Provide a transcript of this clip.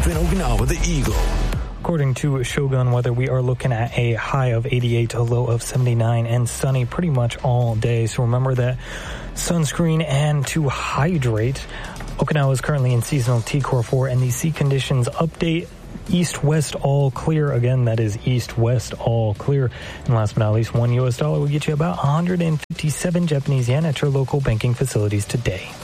in Okinawa, the Eagle. According to Shogun Weather, we are looking at a high of 88, a low of 79, and sunny pretty much all day. So remember that sunscreen and to hydrate. Okinawa is currently in seasonal T-Core 4, and the sea conditions update east-west all clear. Again, that is east-west all clear. And last but not least, $1 will get you about 157 Japanese yen at your local banking facilities today.